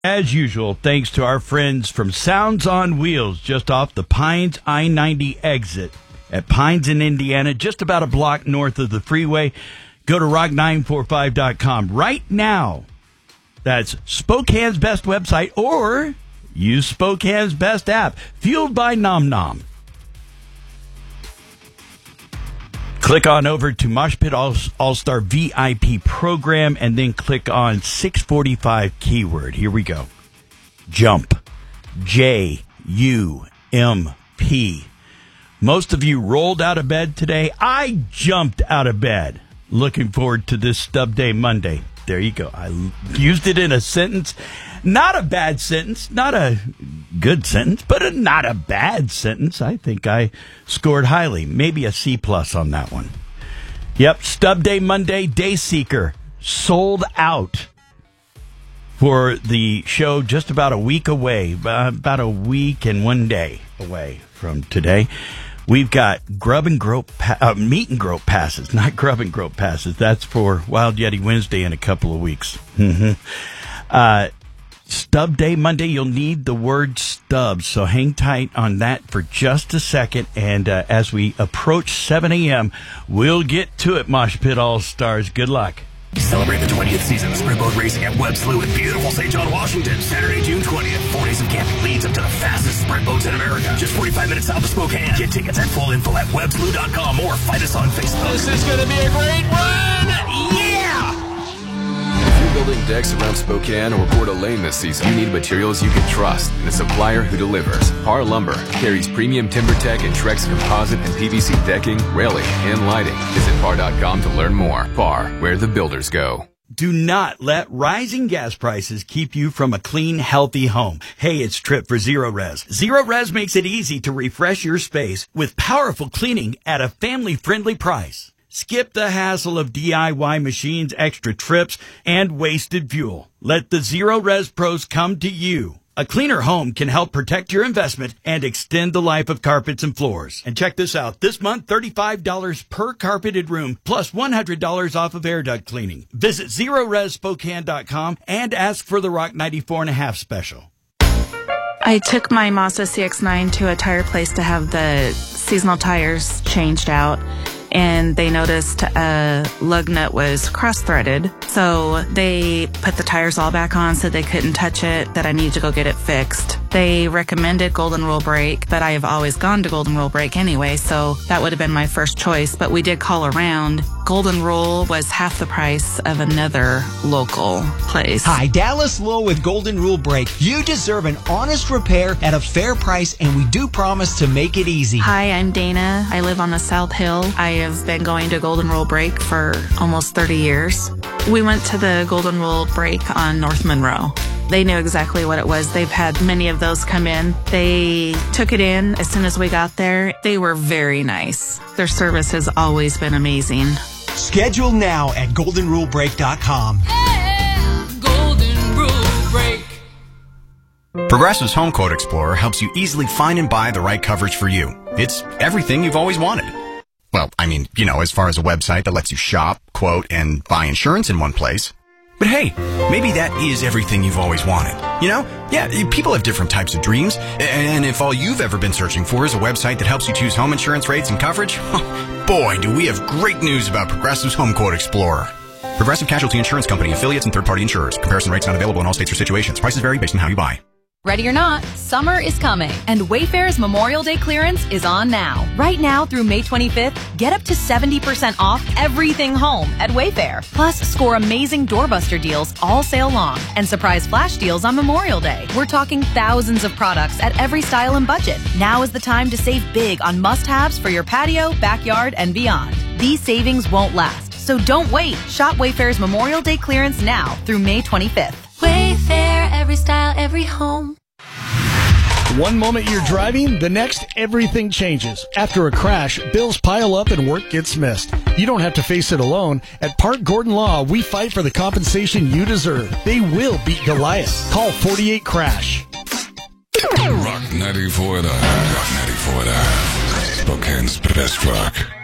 As usual, thanks to our friends from Sounds on Wheels, just off the Pines I-90 exit at Pines in Indiana, just about a block north of the freeway. Go to rock945.com right now. That's Spokane's best website, or use Spokane's best app, fueled by Nom Nom. Click on over to Mosh Pit All-Star VIP program and then click on 645 keyword. Here we go. Jump. J-U-M-P. Most of you rolled out of bed today. I jumped out of bed. Looking forward to this Stub Day Monday. There you go. I used it in a sentence. Not a bad sentence. Not a good sentence, but not a bad sentence. I think I scored highly. Maybe a C+ on that one. Yep, Stub Day Monday, Day Seeker. Sold out for the show just about a week away. About a week and 1 day away from today. We've got meet and grope passes, not grub and grope passes. That's for Wild Yeti Wednesday in a couple of weeks. Stub Day Monday, you'll need the word stub, so hang tight on that for just a second. And as we approach 7 a.m., we'll get to it, Mosh Pit All-Stars. Good luck. Celebrate the 20th season of Sprint Boat Racing at Webb Slough in beautiful St. John, Washington. Saturday, June 20th. 4 days of camping leads up to the fastest sprint boats in America. Just 45 minutes south of Spokane. Get tickets and full info at webbslough.com or find us on Facebook. This is going to be a great run! Yeah! If you're building decks around Spokane or Coeur d'Alene this season, you need materials you can trust and a supplier who delivers. Par Lumber carries premium TimberTech and Trex composite and PVC decking, railing, and lighting. Visit par.com to learn more. Par, where the builders go. Do not let rising gas prices keep you from a clean, healthy home. Hey, it's Trip for Zero Res. Zero Res makes it easy to refresh your space with powerful cleaning at a family-friendly price. Skip the hassle of DIY machines, extra trips, and wasted fuel. Let the Zero Res pros come to you. A cleaner home can help protect your investment and extend the life of carpets and floors. And check this out. This month, $35 per carpeted room, plus $100 off of air duct cleaning. Visit ZeroResSpokane.com and ask for the Rock 94.5 special. I took my Mazda CX-9 to a tire place to have the seasonal tires changed out, and they noticed a lug nut was cross-threaded. So they put the tires all back on so they couldn't touch it, that I needed to go get it fixed. They recommended Golden Rule Brake, but I have always gone to Golden Rule Brake anyway, so that would have been my first choice. But we did call around. Golden Rule was half the price of another local place. Hi, Dallas Lowe with Golden Rule Brake. You deserve an honest repair at a fair price, and we do promise to make it easy. Hi, I'm Dana. I live on the South Hill. I have been going to Golden Rule Brake for almost 30 years. We went to the Golden Rule Brake on North Monroe. They knew exactly what it was. They've had many of those come in. They took it in as soon as we got there. They were very nice. Their service has always been amazing. Schedule now at goldenrulebrake.com. Yeah, Golden Rule Brake. Progressive's Home Quote Explorer helps you easily find and buy the right coverage for you. It's everything you've always wanted. Well, I mean, as far as a website that lets you shop, quote, and buy insurance in one place. But hey, maybe that is everything you've always wanted. Yeah, people have different types of dreams. And if all you've ever been searching for is a website that helps you choose home insurance rates and coverage, boy, do we have great news about Progressive's Home Quote Explorer. Progressive Casualty Insurance Company, affiliates, and third-party insurers. Comparison rates not available in all states or situations. Prices vary based on how you buy. Ready or not, summer is coming, and Wayfair's Memorial Day clearance is on now. Right now through May 25th, get up to 70% off everything home at Wayfair. Plus, score amazing doorbuster deals all sale long and surprise flash deals on Memorial Day. We're talking thousands of products at every style and budget. Now is the time to save big on must-haves for your patio, backyard, and beyond. These savings won't last, so don't wait. Shop Wayfair's Memorial Day clearance now through May 25th. Wayfair, every style, every home. One moment you're driving, the next everything changes. After a crash, bills pile up and work gets missed. You don't have to face it alone. At Park Gordon Law, we fight for the compensation you deserve. They will beat Goliath. Call 48-CRASH. Rock 94.5. Rock 94.5. Spokane's best rock.